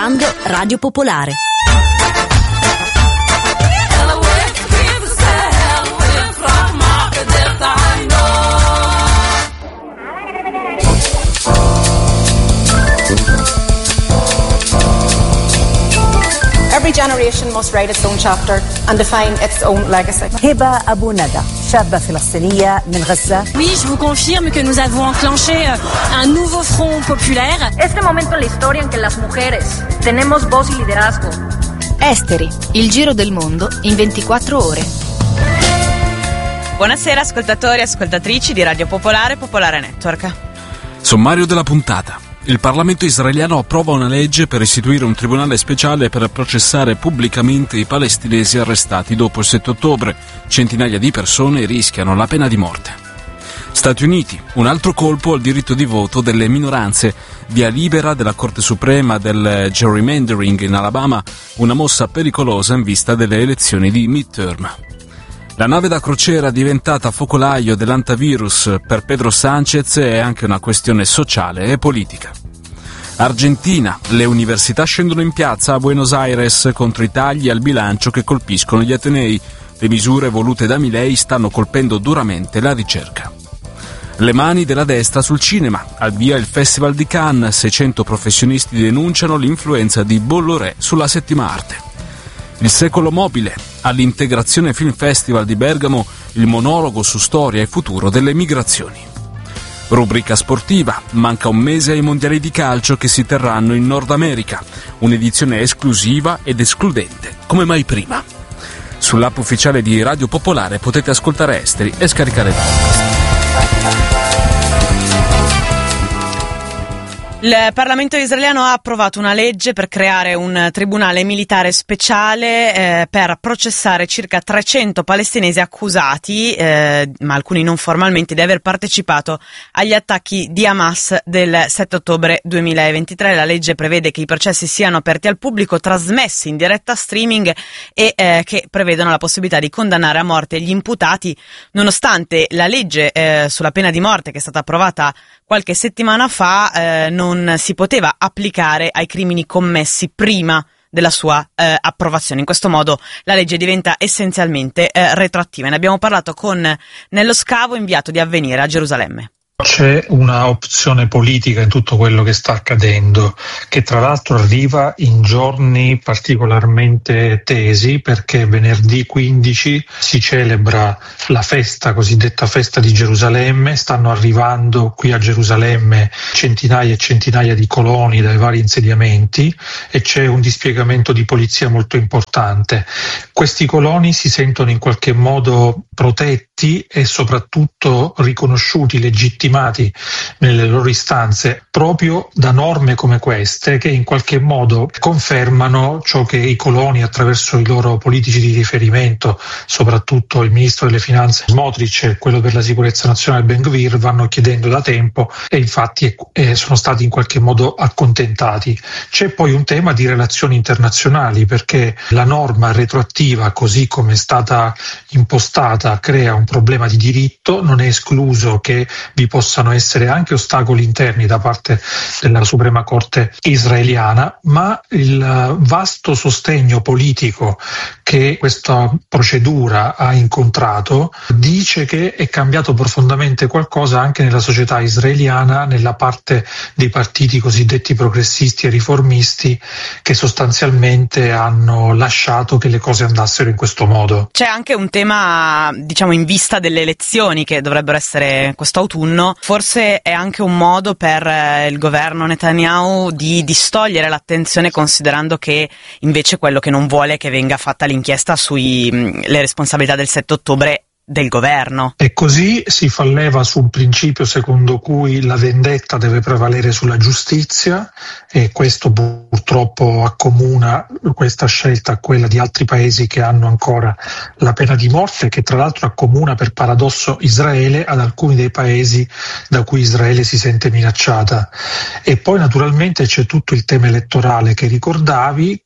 Radio Popolare. Every generation must write its own chapter and define its own legacy. هبة أبو ندى شابة فلسطينية من غزة. Oui, je vous confirme que nous avons enclenché un nouveau front populaire. Este momento en la historia en que las mujeres tenemos voz y liderazgo. Esteri, il giro del mondo in 24 ore. Buonasera ascoltatori e ascoltatrici di Radio Popolare, Popolare Network. Sommario della puntata. Il Parlamento israeliano approva una legge per istituire un tribunale speciale per processare pubblicamente i palestinesi arrestati dopo il 7 ottobre. Centinaia di persone rischiano la pena di morte. Stati Uniti, un altro colpo al diritto di voto delle minoranze. Via libera della Corte Suprema del gerrymandering in Alabama, una mossa pericolosa in vista delle elezioni di midterm. La nave da crociera diventata focolaio dell'antivirus per Pedro Sánchez è anche una questione sociale e politica. Argentina, le università scendono in piazza a Buenos Aires contro i tagli al bilancio che colpiscono gli atenei. Le misure volute da Milei stanno colpendo duramente la ricerca. Le mani della destra sul cinema. Al via il Festival di Cannes, 600 professionisti denunciano l'influenza di Bolloré sulla settima arte. Il secolo mobile, all'Integrazione Film Festival di Bergamo, il monologo su storia e futuro delle migrazioni. Rubrica sportiva, manca un mese ai mondiali di calcio che si terranno in Nord America, un'edizione esclusiva ed escludente, come mai prima. Sull'app ufficiale di Radio Popolare potete ascoltare Esteri e scaricare il podcast. Il Parlamento israeliano ha approvato una legge per creare un tribunale militare speciale per processare circa 300 palestinesi accusati, ma alcuni non formalmente, di aver partecipato agli attacchi di Hamas del 7 ottobre 2023. La legge prevede che i processi siano aperti al pubblico, trasmessi in diretta streaming e che prevedono la possibilità di condannare a morte gli imputati, nonostante la legge sulla pena di morte che è stata approvata qualche settimana fa non si poteva applicare ai crimini commessi prima della sua approvazione. In questo modo la legge diventa essenzialmente retroattiva. Ne abbiamo parlato con Nello Scavo, inviato di Avvenire a Gerusalemme. C'è una opzione politica in tutto quello che sta accadendo, che tra l'altro arriva in giorni particolarmente tesi, perché venerdì 15 si celebra la festa, cosiddetta festa di Gerusalemme. Stanno arrivando qui a Gerusalemme centinaia e centinaia di coloni dai vari insediamenti e c'è un dispiegamento di polizia molto importante. Questi coloni si sentono in qualche modo protetti e soprattutto riconosciuti, legittimati nelle loro istanze proprio da norme come queste, che in qualche modo confermano ciò che i coloni, attraverso i loro politici di riferimento, soprattutto il ministro delle finanze Smotrich e quello per la sicurezza nazionale Ben Gvir, vanno chiedendo da tempo e infatti sono stati in qualche modo accontentati. C'è poi un tema di relazioni internazionali, perché la norma retroattiva, così come è stata impostata, crea un problema di diritto. Non è escluso che vi possano essere anche ostacoli interni da parte della Suprema Corte israeliana, ma il vasto sostegno politico che questa procedura ha incontrato dice che è cambiato profondamente qualcosa anche nella società israeliana, nella parte dei partiti cosiddetti progressisti e riformisti, che sostanzialmente hanno lasciato che le cose andassero in questo modo. C'è anche un tema, diciamo, in vista delle elezioni che dovrebbero essere quest'autunno. Forse è anche un modo per il governo Netanyahu di distogliere l'attenzione, considerando che invece quello che non vuole è che venga fatta l'inchiesta sulle responsabilità del 7 ottobre del governo. E così si fa leva su un principio secondo cui la vendetta deve prevalere sulla giustizia, e questo purtroppo accomuna questa scelta a quella di altri paesi che hanno ancora la pena di morte, che tra l'altro accomuna per paradosso Israele ad alcuni dei paesi da cui Israele si sente minacciata. E poi naturalmente c'è tutto il tema elettorale che ricordavi,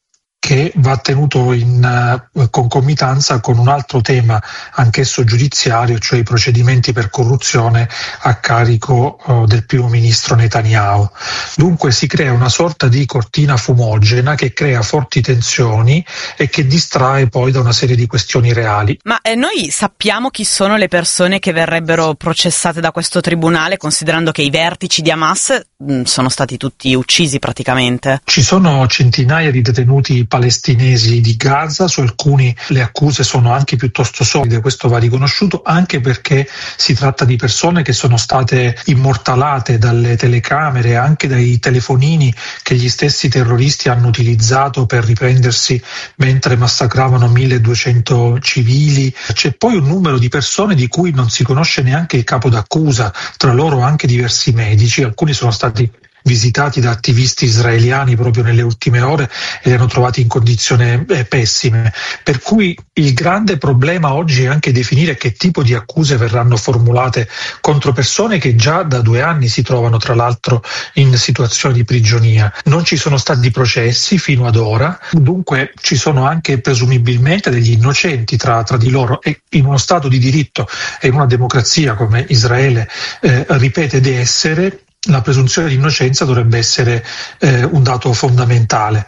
che va tenuto in concomitanza con un altro tema anch'esso giudiziario, cioè i procedimenti per corruzione a carico del primo ministro Netanyahu. Dunque si crea una sorta di cortina fumogena che crea forti tensioni e che distrae poi da una serie di questioni reali. Ma noi sappiamo chi sono le persone che verrebbero processate da questo tribunale, considerando che i vertici di Hamas sono stati tutti uccisi praticamente? Ci sono centinaia di detenuti palestinesi di Gaza, su alcuni le accuse sono anche piuttosto solide, questo va riconosciuto, anche perché si tratta di persone che sono state immortalate dalle telecamere, anche dai telefonini che gli stessi terroristi hanno utilizzato per riprendersi mentre massacravano 1200 civili. C'è poi un numero di persone di cui non si conosce neanche il capo d'accusa, tra loro anche diversi medici, alcuni sono stati visitati da attivisti israeliani proprio nelle ultime ore e li hanno trovati in condizioni pessime. Per cui il grande problema oggi è anche definire che tipo di accuse verranno formulate contro persone che già da 2 anni si trovano tra l'altro in situazioni di prigionia. Non ci sono stati processi fino ad ora, dunque ci sono anche presumibilmente degli innocenti tra di loro, e in uno Stato di diritto e in una democrazia come Israele ripete di essere, la presunzione di innocenza dovrebbe essere un dato fondamentale.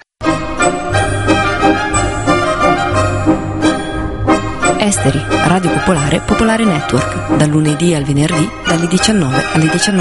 Esteri, Radio Popolare, Popolare Network, dal lunedì al venerdì, dalle 19 alle 19.